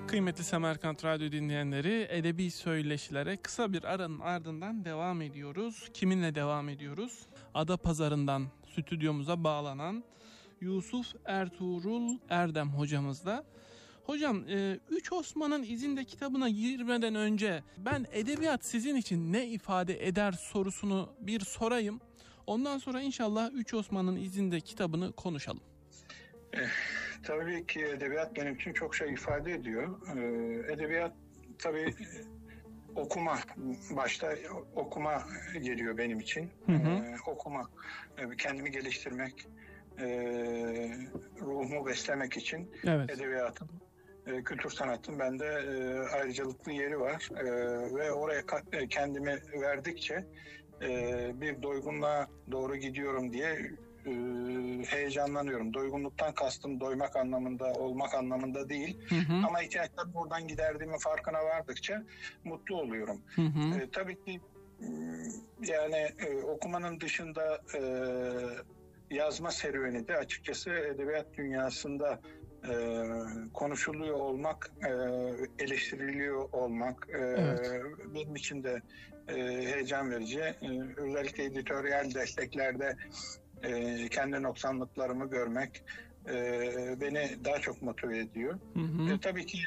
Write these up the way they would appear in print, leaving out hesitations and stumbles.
Kıymetli Semerkant Radyo dinleyenleri, edebi söyleşilere kısa bir aranın ardından devam ediyoruz. Kiminle devam ediyoruz? Adapazarı'ndan stüdyomuza bağlanan Yusuf Ertuğrul Erdem hocamızla. Hocam, Üç Osman'ın izinde kitabına girmeden önce ben edebiyat sizin için ne ifade eder sorusunu bir sorayım. Ondan sonra inşallah Üç Osman'ın izinde kitabını konuşalım. Tabii ki edebiyat benim için çok şey ifade ediyor. Edebiyat tabii okuma, başta okuma geliyor benim için. Okuma, kendimi geliştirmek, ruhumu beslemek için edebiyatın, kültür sanatın bende ayrıcalıklı yeri var. Ve oraya kendimi verdikçe bir doygunluğa doğru gidiyorum diye heyecanlanıyorum. Doygunluktan kastım doymak anlamında, olmak anlamında değil. Ama ihtiyaçlarımı buradan giderdiğimin farkına vardıkça mutlu oluyorum. Tabii ki yani okumanın dışında yazma serüveni de açıkçası edebiyat dünyasında konuşuluyor olmak, eleştiriliyor olmak benim için de heyecan verici. Özellikle editoryal desteklerde kendi noksanlıklarımı görmek beni daha çok motive ediyor. Tabii ki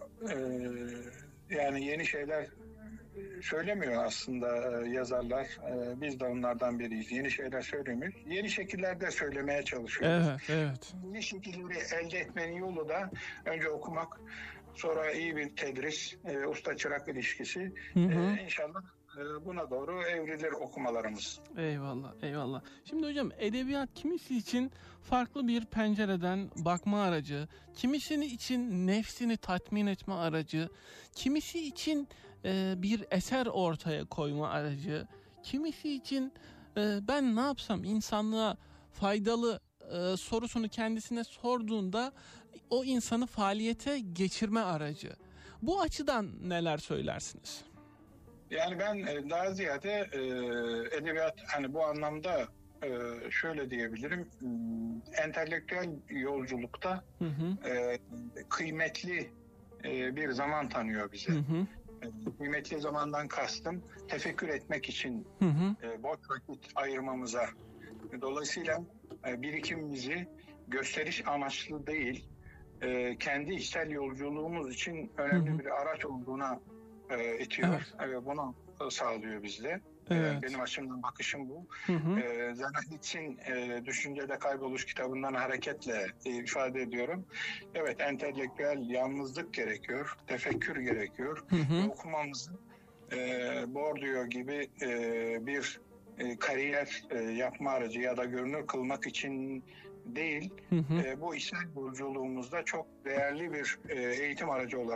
yani yeni şeyler söylemiyor aslında yazarlar. Biz de onlardan biriyiz. Yeni şeyler söylemiyoruz. Yeni şekillerde söylemeye çalışıyoruz. Evet. Yeni şekilleri elde etmenin yolu da önce okumak, sonra iyi bir tedris, usta-çırak ilişkisi. İnşallah buna doğru evrilir okumalarımız. Eyvallah. Şimdi hocam, edebiyat kimisi için farklı bir pencereden bakma aracı, kimisini için nefsini tatmin etme aracı, kimisi için bir eser ortaya koyma aracı, kimisi için ben ne yapsam insanlığa faydalı sorusunu kendisine sorduğunda o insanı faaliyete geçirme aracı. Bu açıdan neler söylersiniz? Yani ben daha ziyade edebiyat hani bu anlamda şöyle diyebilirim, entelektüel yolculukta kıymetli bir zaman tanıyor bize. Kıymetli zamandan kastım tefekkür etmek için boş vakit ayırmamıza. Dolayısıyla birikimimizi gösteriş amaçlı değil, kendi içsel yolculuğumuz için önemli bir araç olduğuna itiyor. Bunu sağlıyor bizde. Benim açımdan bakışım bu. Zanahitz'in Düşüncede Kayboluş kitabından hareketle ifade ediyorum. Evet, entelektüel yalnızlık gerekiyor, tefekkür gerekiyor. Okumamızı Bourdieu gibi bir kariyer yapma aracı ya da görünür kılmak için değil, bu içsel yolculuğumuzda çok değerli bir eğitim aracı olarak